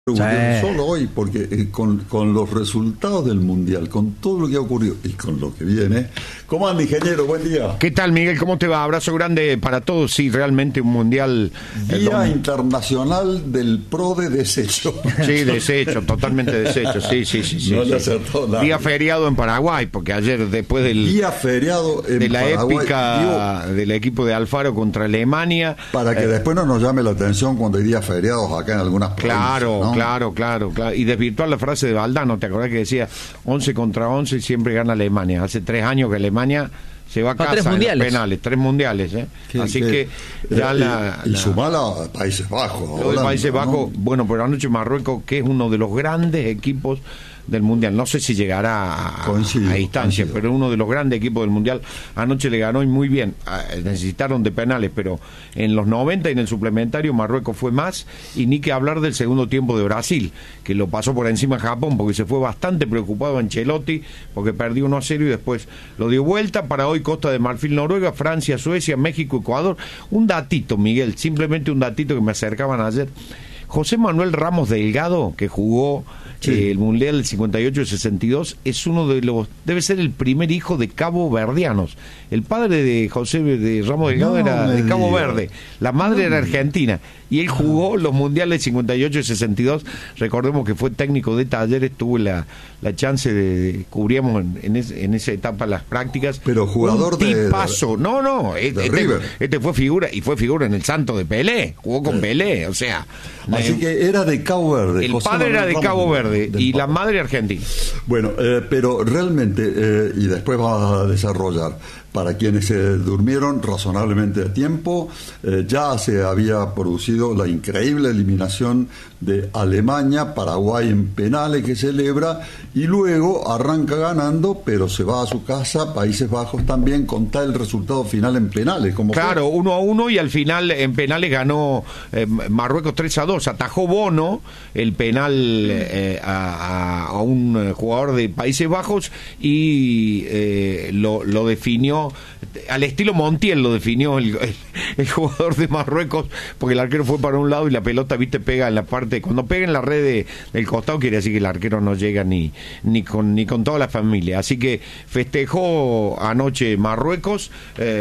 Sí. Solo hoy, porque con los resultados del Mundial, con todo lo que ha ocurrido y con lo que viene. ¿Cómo anda, ingeniero? Buen día. ¿Qué tal, Miguel? ¿Cómo te va? Abrazo grande para todos. Sí, realmente un Mundial... Día Internacional del Pro de Desecho. Sí, desecho, totalmente desecho. Sí. No le acertó nada. Día feriado en Paraguay, porque ayer, después del... Día feriado en de la Paraguay, épica del equipo de Alfaro contra Alemania. Para que después no nos llame la atención cuando hay días feriados acá en algunas provincias, ¿no? Claro. Y desvirtuar la frase de Valdano, ¿te acordás que decía 11 contra 11 y siempre gana Alemania? Hace 3 años que Alemania se va a casa en los penales, 3 mundiales, ¿eh? Así que ya y sumala a Países Bajos. Lo de Países Bajos, bueno, pero anoche Marruecos, que es uno de los grandes equipos del Mundial, no sé si llegará a distancia, pero uno de los grandes equipos del Mundial, anoche le ganó y muy bien. Necesitaron de penales, pero en los 90 y en el suplementario Marruecos fue más, y ni que hablar del segundo tiempo de Brasil, que lo pasó por encima a Japón, porque se fue bastante preocupado Ancelotti, porque perdió 1-0 y después lo dio vuelta. Para hoy Costa de Marfil, Noruega, Francia, Suecia, México, Ecuador. Un datito, Miguel, simplemente un datito que me acercaban ayer. José Manuel Ramos Delgado, que jugó el Mundial del 58 y 62, es uno de los, debe ser el primer hijo de caboverdianos. El padre de José de Ramos Delgado era de Cabo Verde, la madre era argentina, y él jugó los Mundiales 58 y 62. Recordemos que fue técnico de Talleres, tuvo la chance de cubríamos en esa etapa las prácticas. Pero jugador de paso, River. Este fue figura en el Santo de Pelé, jugó con Pelé, o sea. Así que era de Cabo Verde. El padre era de Cabo Verde y la madre argentina. Bueno, pero realmente, y después vas a desarrollar, para quienes se durmieron razonablemente a tiempo, ya se había producido la increíble eliminación de Alemania, Paraguay en penales que celebra, y luego arranca ganando, pero se va a su casa, Países Bajos también, con tal resultado final en penales. Claro, 1-1, y al final en penales ganó Marruecos 3-2, atajó Bono el penal a un jugador de Países Bajos y lo definió al estilo Montiel, lo definió el jugador de Marruecos, porque el arquero fue para un lado y la pelota, pega en la parte, cuando pega en la red del costado, quiere decir que el arquero no llega ni con toda la familia. Así que festejó anoche Marruecos,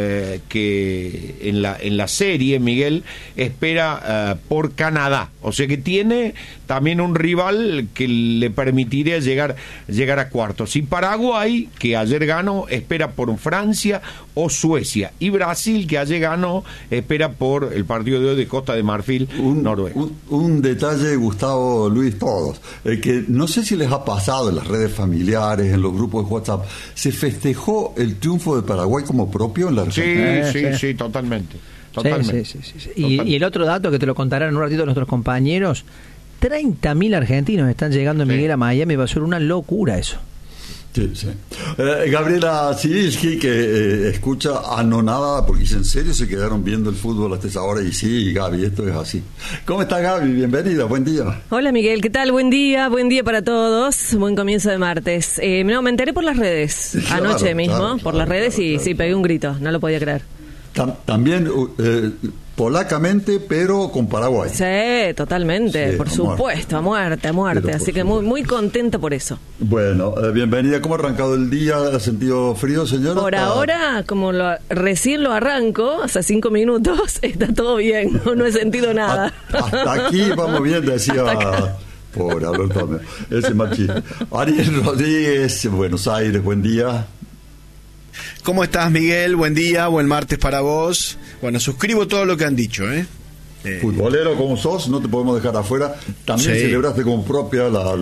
que en la serie, Miguel, espera por Canadá, o sea que tiene también un rival que le permitiría llegar a cuartos. Y Paraguay, que ayer ganó, espera por Francia o Suecia, y Brasil, que ayer ganó, espera por el partido de hoy de Costa de Marfil, Noruega. Un detalle, Gustavo, Luis, todos, que no sé si les ha pasado en las redes familiares, en los grupos de WhatsApp, se festejó el triunfo de Paraguay como propio en la Argentina. Sí, totalmente. Sí. Y el otro dato que te lo contarán en un ratito nuestros compañeros: 30.000 argentinos están llegando, Miguel, a Miami. Va a ser una locura eso. Sí. Gabriela Sibilski, que escucha anonadada, porque dice: ¿en serio se quedaron viendo el fútbol hasta esa hora? Y sí, Gaby, esto es así. ¿Cómo está, Gaby? Bienvenida, buen día. Hola, Miguel, ¿qué tal? Buen día para todos, buen comienzo de martes. Me enteré por las redes, anoche mismo, por las redes, y sí, pegué un grito, no lo podía creer. También polacamente, pero con Paraguay. Sí, totalmente, por supuesto, a muerte. Así que muy contenta por eso. Bueno, bienvenida. ¿Cómo ha arrancado el día? ¿Ha sentido frío, señora? Por ahora, como recién lo arranco, hace 5 minutos, está todo bien, no he sentido nada. Hasta aquí vamos bien, decía... Pobre Alberto, ese machista. Ariel Rodríguez, Buenos Aires, buen día. ¿Cómo estás, Miguel? Buen día, buen martes para vos. Bueno, suscribo todo lo que han dicho, Futbolero como sos, no te podemos dejar afuera. También celebraste como propia la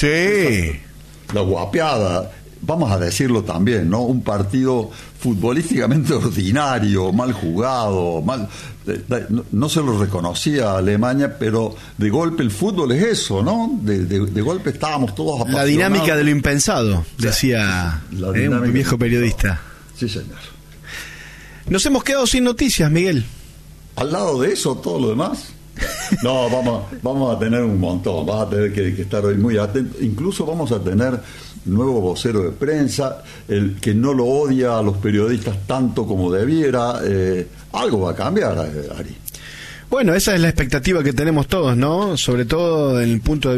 guapeada. Vamos a decirlo también, ¿no? Un partido futbolísticamente ordinario, mal jugado, no se lo reconocía a Alemania, pero de golpe el fútbol es eso, ¿no? De golpe estábamos todos apasionados. La dinámica de lo impensado, decía un viejo periodista. Sí, señor. Nos hemos quedado sin noticias, Miguel. Al lado de eso, todo lo demás. No, vamos a tener un montón. Vas a tener que estar hoy muy atento. Incluso vamos a tener nuevo vocero de prensa, el que no lo odia a los periodistas tanto como debiera. Algo va a cambiar, Ari. Bueno, esa es la expectativa que tenemos todos, ¿no? Sobre todo en el punto de